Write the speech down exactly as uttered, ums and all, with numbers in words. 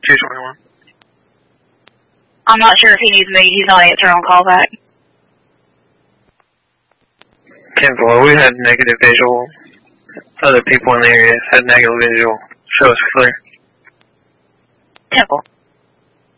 two twenty-one. I'm not sure if he needs me. He's not answering on callback. ten four, we had negative visual. Other people in the area had negative visual. Show us clear. Temple.